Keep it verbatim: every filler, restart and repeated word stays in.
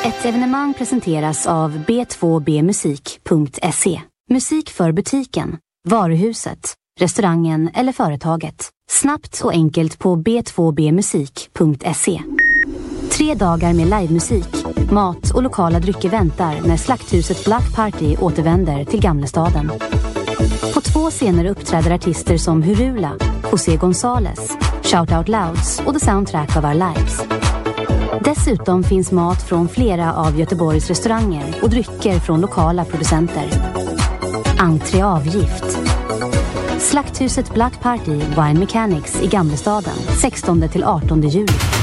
Ett evenemang presenteras av b två b musik punkt se. Musik för butiken, varuhuset, restaurangen eller företaget. Snabbt och enkelt på b två b musik punkt se. Tre dagar med livemusik, mat och lokala drycker väntar när Slakthuset Black Party återvänder till Gamlestaden. På två scener uppträder artister som Hurula, José González, Shout Out Louds och The Soundtrack of Our Lives. Dessutom finns mat från flera av Göteborgs restauranger och drycker från lokala producenter. Entréavgift. Slakthuset Black Party Wine Mechanics i Gamlestaden sextonde till artonde juli.